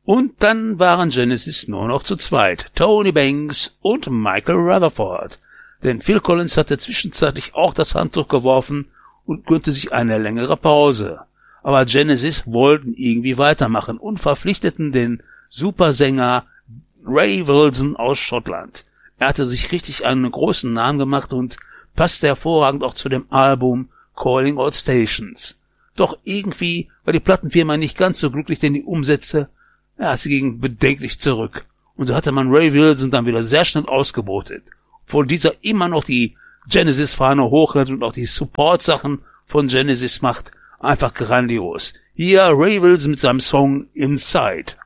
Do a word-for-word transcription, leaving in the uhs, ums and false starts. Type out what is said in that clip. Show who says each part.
Speaker 1: Und dann waren Genesis nur noch zu zweit, Tony Banks und Michael Rutherford. Denn Phil Collins hatte zwischenzeitlich auch das Handtuch geworfen und gönnte sich eine längere Pause. Aber Genesis wollten irgendwie weitermachen und verpflichteten den Supersänger Ray Wilson aus Schottland. Er hatte sich richtig einen großen Namen gemacht und passte hervorragend auch zu dem Album Calling All Stations. Doch irgendwie war die Plattenfirma nicht ganz so glücklich, denn die Umsätze, ja, sie gingen bedenklich zurück. Und so hatte man Ray Wilson dann wieder sehr schnell ausgebotet. Obwohl dieser immer noch die Genesis-Fahne hochhält und auch die Support-Sachen von Genesis macht, einfach grandios. Hier Ray Wilson mit seinem Song Inside.